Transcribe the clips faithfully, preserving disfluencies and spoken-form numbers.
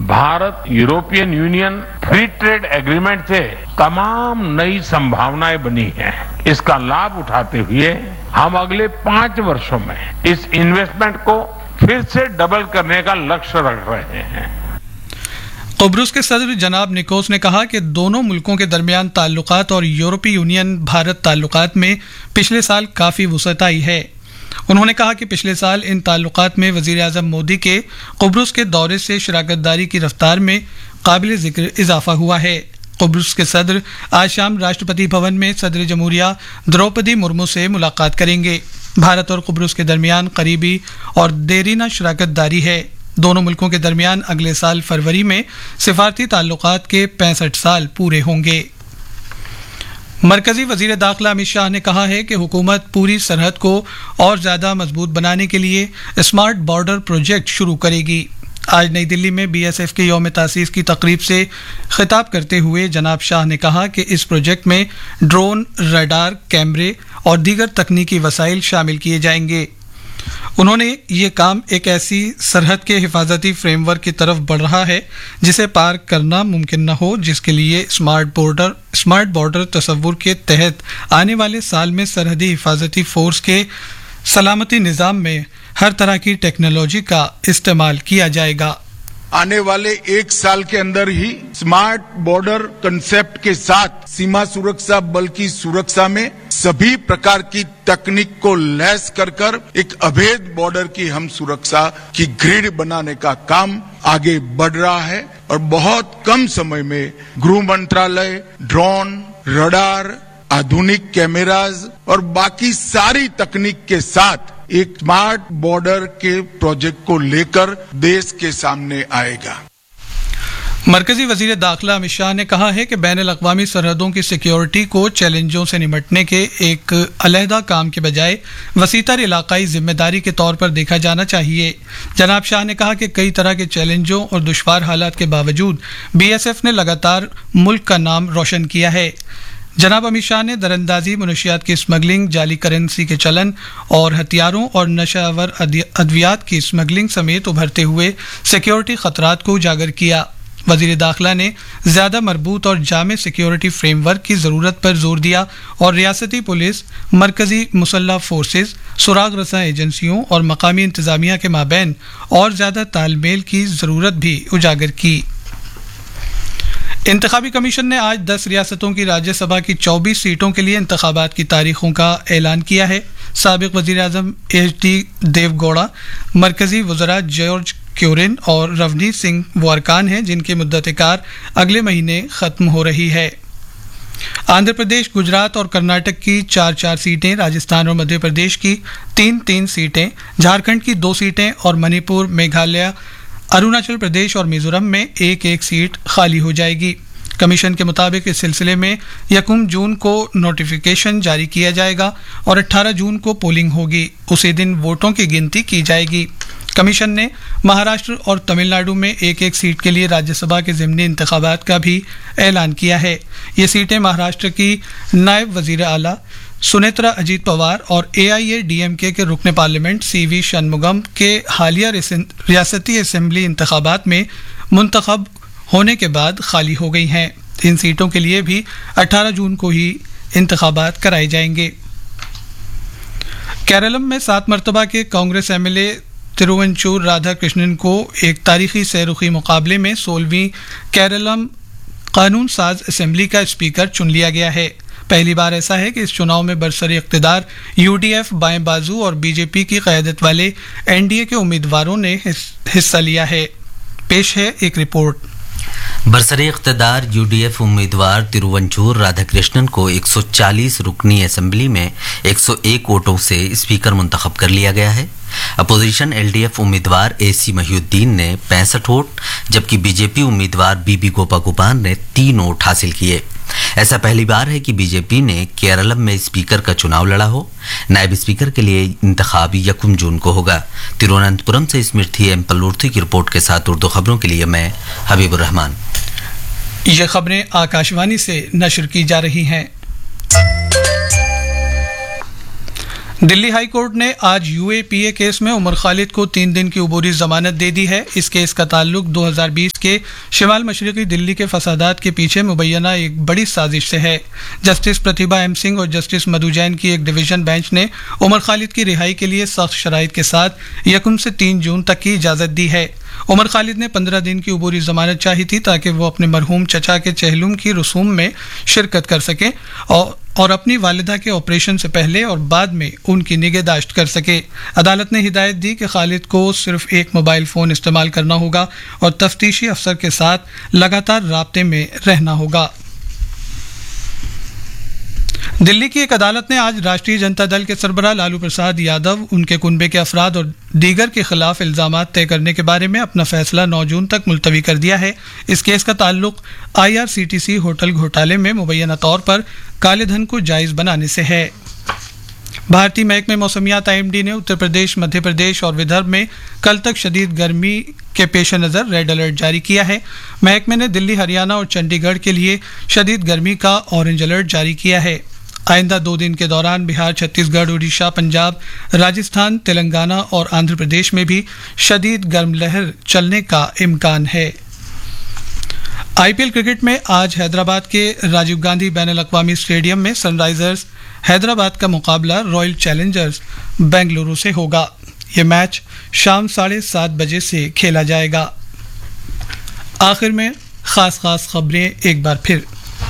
Bharat European union free trade agreement से तमाम नई संभावनाएं बनी हैं। इसका लाभ उठाते हुए हम अगले पांच वर्षों में इस इन्वेस्टमेंट को फिर से डबल करने का लक्ष्य रख रहे हैं। कुब्रुस के सदर जनाब निकोस ने कहा कि दोनों मुल्कों के दरमियान ताल्लुकात और यूरोपीय यूनियन भारत ताल्लुकात में पिछले साल काफ़ी वुसअत आई है। उन्होंने कहा कि पिछले साल इन ताल्लुकात में वज़ीर आज़म मोदी के कुब्रुस के दौरे से शराकतदारी की रफ्तार में काबिल ज़िक्र इजाफा हुआ है। कुब्रुस के सदर आज शाम राष्ट्रपति भवन में सदर जमहूरिया द्रौपदी मुर्मू से मुलाकात करेंगे। भारत और कुब्रुस के दरमियान करीबी और देरीना शराकतदारी है। दोनों मुल्कों के दरमियान अगले साल फरवरी में सिफारती ताल्लुकात के पैंसठ साल पूरे होंगे। मरकजी वजीर दाखिला अमित शाह ने कहा है कि हुकूमत पूरी सरहद को और ज्यादा मजबूत बनाने के लिए स्मार्ट बॉर्डर प्रोजेक्ट शुरू करेगी। आज नई दिल्ली में बी एस एफ के यौम तासीस की तकरीब से खिताब करते हुए जनाब शाह ने कहा कि इस प्रोजेक्ट में ड्रोन, रडार, कैमरे और दीगर तकनीकी वसाइल शामिल किए जाएंगे। उन्होंने ये काम एक ऐसी सरहद के हिफाजती फ्रेमवर्क की तरफ बढ़ रहा है जिसे पार करना मुमकिन न हो, जिसके लिए स्मार्ट बॉर्डर स्मार्ट बॉर्डर तस्वुर के तहत आने वाले साल में सरहदी हिफाजती फोर्स के सलामती निज़ाम में हर तरह की टेक्नोलॉजी का इस्तेमाल किया जाएगा। आने वाले एक साल के अंदर ही स्मार्ट बॉर्डर कंसेप्ट के साथ सीमा सुरक्षा बल की सुरक्षा में सभी प्रकार की तकनीक को लैस कर कर एक अभेद बॉर्डर की हम सुरक्षा की ग्रिड बनाने का काम आगे बढ़ रहा है और बहुत कम समय में गृह मंत्रालय ड्रोन, रडार, आधुनिक कैमराज और बाकी सारी तकनीक के साथ एक स्मार्ट बॉर्डर के प्रोजेक्ट को लेकर देश के सामने आएगा। मरकजी वजीर दाखिला अमित शाह ने कहा है कि बैनुल-अक़वामी सरहदों की सिक्योरिटी को चैलेंजों से निपटने के एक अलहदा काम के बजाय वसीतर इलाकाई जिम्मेदारी के तौर पर देखा जाना चाहिए। जनाब शाह ने कहा कि कई तरह के चैलेंजों और दुश्वार हालात के बावजूद बी एस एफ ने लगातार मुल्क का नाम रोशन किया है। जनाब अमित शाह ने दरअंदाजी, मनशियात की स्मगलिंग, जाली करेंसी के चलन और हथियारों और नशावर अद्वियात की स्मगलिंग समेत उभरते हुए सिक्योरिटी खतरात को उजागर किया। वजीर दाखिला ने ज्यादा मरबूत और जामे सिक्योरिटी फ्रेमवर्क की जरूरत पर जोर दिया और रियासती पुलिस, मरकजी मुसल्लह फोर्सेज, सुराग रसा एजेंसियों और मकामी इंतजामिया के माबैन और ज्यादा तालमेल की जरूरत भी उजागर की। इंतखाबी कमीशन ने आज दस रियासतों की राज्यसभा की चौबीस सीटों के लिए इंतखाबात की तारीखों का ऐलान किया है। साबिक वजीर आजम एच डी देवगौड़ा, मरकजी वज़रा जॉर्ज क्यूरिन और रवनीत सिंह वो अरकान हैं जिनकी मुद्दत कार अगले महीने खत्म हो रही है। आंध्र प्रदेश, गुजरात और कर्नाटक की चार चार सीटें, राजस्थान और मध्य प्रदेश की तीन तीन सीटें, झारखंड की दो सीटें और मणिपुर, मेघालय, अरुणाचल प्रदेश और मिजोरम में एक एक सीट खाली हो जाएगी। कमीशन के मुताबिक इस सिलसिले में यकम जून को नोटिफिकेशन जारी किया जाएगा और अठारह जून को पोलिंग होगी। उसी दिन वोटों की गिनती की जाएगी। कमीशन ने महाराष्ट्र और तमिलनाडु में एक एक सीट के लिए राज्यसभा के ज़िमनी इंतखाबात का भी ऐलान किया है। ये सीटें महाराष्ट्र की नायब वजीर आला सुनेत्रा अजीत पवार और ए आई ए डी एम के के रुकन पार्लियामेंट सी वी शनमुगम के हालिया रियासती असम्बली इंतखाबात में मुंतखब होने के बाद खाली हो गई हैं। इन सीटों के लिए भी अठारह जून को ही इंतखाबात कराए जाएंगे। केरलम में सात मरतबा के Congress M L A तिरुवंचूर Radhakrishnan को एक तारीखी सैरुखी मुकाबले में सोलहवीं केरलम कानून साज असम्बली का स्पीकर चुन लिया गया है। पहली बार ऐसा है कि इस चुनाव में बरसरे इख्तिदार यू डी एफ, बाएं बाजू और बीजेपी की क़यादत वाले एन डी ए के उम्मीदवारों ने हिस्सा लिया है। पेश है एक रिपोर्ट। बरसरे इख्तिदार यू डी एफ उम्मीदवार तिरुवंचूर राधाकृष्णन को एक सौ चालीस रुकनी असम्बली में एक सौ एक वोटों से स्पीकर मुंतखब कर लिया गया है। अपोजिशन एल डी एफ उम्मीदवार ए सी महिउद्दीन ने पैंसठ वोट जबकि बीजेपी उम्मीदवार बी बी गोपाकुपान ने तीन वोट हासिल किए। ऐसा पहली बार है कि बीजेपी ने केरलम में स्पीकर का चुनाव लड़ा हो। नायब स्पीकर के लिए इंतखाब यकम जून को होगा। तिरुवनंतपुरम से स्मृति एम पल्लूर्थी की रिपोर्ट के साथ उर्दू खबरों के लिए मैं हबीबुर रहमान। ये खबरें आकाशवाणी से नशर की जा रही हैं। दिल्ली हाई कोर्ट ने आज U A P A case में उमर खालिद को तीन दिन की उबूरी जमानत दे दी है। इस केस का ताल्लुक दो हज़ार बीस के शिमाल मशरकी दिल्ली के फसादात के पीछे मुबैना एक बड़ी साजिश से है। जस्टिस प्रतिभा एम सिंह और जस्टिस मधु जैन की एक डिवीजन बेंच ने उमर खालिद की रिहाई के लिए सख्त शराइत के साथ यकम से तीन जून तक की इजाजत दी है। उमर खालिद ने पंद्रह दिन की उबूरी जमानत चाही थी ताकि वो अपने मरहूम चचा के चहलुम की रसूम में शिरकत कर सके और और अपनी वालिदा के ऑपरेशन से पहले और बाद में उनकी निगहदाश्त कर सके। अदालत ने हिदायत दी कि खालिद को सिर्फ एक मोबाइल फोन इस्तेमाल करना होगा और तफ्तीशी अफसर के साथ लगातार राब्ते में रहना होगा। दिल्ली की एक अदालत ने आज राष्ट्रीय जनता दल के सरबराह लालू प्रसाद यादव, उनके कुनबे के अफराद और दीगर के खिलाफ इल्जामात तय करने के बारे में अपना फैसला नौ जून तक मुलतवी कर दिया है। इस केस का ताल्लुक आईआरसीटीसी होटल घोटाले में मुबैना तौर पर काले धन को जायज बनाने से है। भारतीय महकमे मौसमियात आईएमडी ने उत्तर प्रदेश, मध्य प्रदेश और विदर्भ में कल तक शदीद गर्मी के पेश नज़र रेड अलर्ट जारी किया है। महकमे ने दिल्ली, हरियाणा और चंडीगढ़ के लिए शदीद गर्मी का ऑरेंज अलर्ट जारी किया है। आइंदा दो दिन के दौरान बिहार, छत्तीसगढ़, उड़ीसा, पंजाब, राजस्थान, तेलंगाना और आंध्र प्रदेश में भी शदीद गर्म लहर चलने का इम्कान है। आईपीएल क्रिकेट में आज हैदराबाद के राजीव गांधी बैनुल अक़वामी स्टेडियम में सनराइजर्स हैदराबाद का मुकाबला रॉयल चैलेंजर्स बेंगलुरु से होगा। ये मैच शाम साढ़े सात बजे से खेला जाएगा। आखिर में खास खास खबरें एक बार फिर।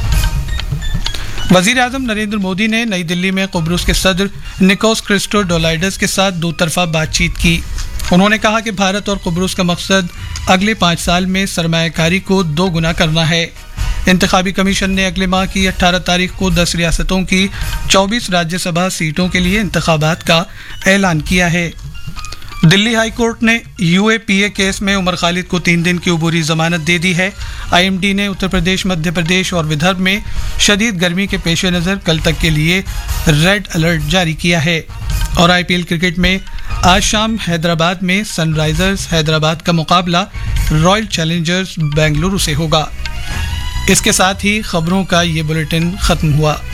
वजीर आजम नरेंद्र मोदी ने नई दिल्ली में कुब्रुस के सदर निकोस क्रिस्टोडोलाइडस के साथ दो तरफा बातचीत की। उन्होंने कहा कि भारत और कुब्रुस का मकसद अगले पाँच साल में सरमायाकारी को दो गुना करना है। इंतखाबी कमीशन ने अगले माह की अठारह तारीख को दस रियासतों की चौबीस राज्यसभा सीटों के लिए इंतखाबात का ऐलान किया है। दिल्ली हाई कोर्ट ने यूएपीए केस में उमर खालिद को तीन दिन की उबूरी जमानत दे दी है। आईएमडी ने उत्तर प्रदेश, मध्य प्रदेश और विदर्भ में शदीद गर्मी के पेश नज़र कल तक के लिए रेड अलर्ट जारी किया है। और आईपीएल क्रिकेट में आज शाम हैदराबाद में सनराइजर्स हैदराबाद का मुकाबला रॉयल चैलेंजर्स बेंगलुरु से होगा। इसके साथ ही खबरों का ये बुलेटिन खत्म हुआ।